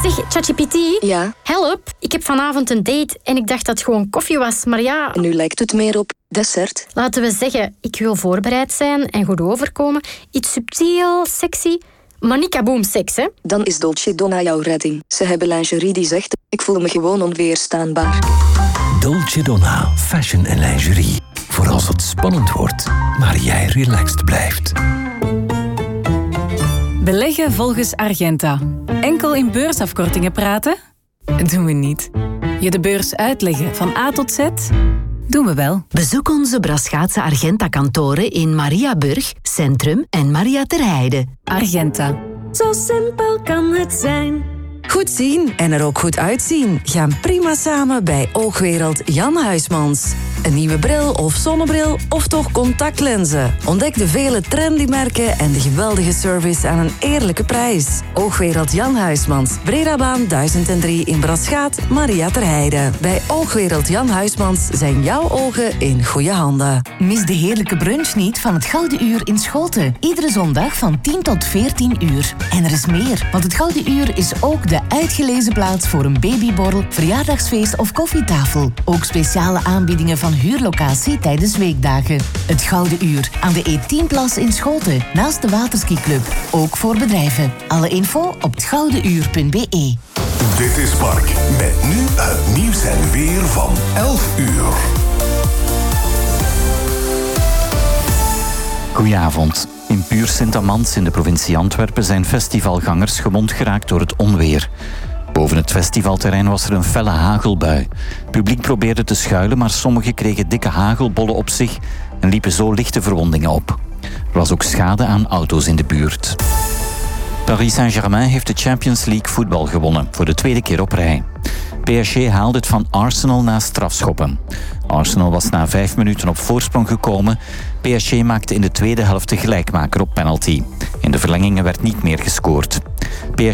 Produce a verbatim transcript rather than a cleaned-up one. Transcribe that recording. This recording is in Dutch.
Zeg, ChatGPT. Ja? Help, ik heb vanavond een date en ik dacht dat het gewoon koffie was, maar ja... En nu lijkt het meer op dessert. Laten we zeggen, ik wil voorbereid zijn en goed overkomen. Iets subtiel, sexy, maar niet kaboom seks, hè? Dan is Dolce Donna jouw redding. Ze hebben lingerie die zegt, ik voel me gewoon onweerstaanbaar. Dolce Donna, fashion en lingerie. Voor als het spannend wordt, maar jij relaxed blijft. Beleggen volgens Argenta. Enkel in beursafkortingen praten? Doen we niet. Je de beurs uitleggen van A tot Z? Doen we wel. Bezoek onze Braschaatse Argenta-kantoren in Mariaburg, Centrum en Maria ter Heide. Argenta. Zo simpel kan het zijn. Goed zien en er ook goed uitzien gaan prima samen bij Oogwereld Jan Huismans. Een nieuwe bril of zonnebril of toch contactlenzen. Ontdek de vele trendy merken en de geweldige service aan een eerlijke prijs. Oogwereld Jan Huismans, Bredabaan duizend drie in Braschaat, Maria ter Heide. Bij Oogwereld Jan Huismans zijn jouw ogen in goede handen. Mis de heerlijke brunch niet van het Gouden Uur in Schoten. Iedere zondag van tien tot veertien uur. En er is meer, want het Gouden Uur is ook de uitgelezen plaats voor een babyborrel, verjaardagsfeest of koffietafel. Ook speciale aanbiedingen van huurlocatie tijdens weekdagen. Het Gouden Uur aan de E tien Plas in Schoten, naast de Waterskiclub. Ook voor bedrijven. Alle info op het gouden uur punt b e. Dit is Mark, met nu het nieuws en weer van elf uur. Goedenavond. In Puur Sint-Amans in de provincie Antwerpen zijn festivalgangers gewond geraakt door het onweer. Boven het festivalterrein was er een felle hagelbui. Het publiek probeerde te schuilen, maar sommigen kregen dikke hagelbollen op zich en liepen zo lichte verwondingen op. Er was ook schade aan auto's in de buurt. Paris Saint-Germain heeft de Champions League voetbal gewonnen, voor de tweede keer op rij. P S G haalde het van Arsenal na strafschoppen. Arsenal was na vijf minuten op voorsprong gekomen. P S G maakte in de tweede helft de gelijkmaker op penalty. In de verlengingen werd niet meer gescoord. P S